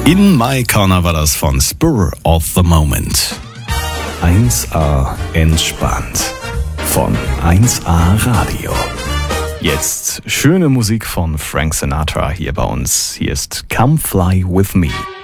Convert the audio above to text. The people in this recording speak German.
In My Corner war das von Spur of the Moment. 1A entspannt von 1A Radio. Jetzt schöne Musik von Frank Sinatra hier bei uns. Hier ist Come Fly With Me.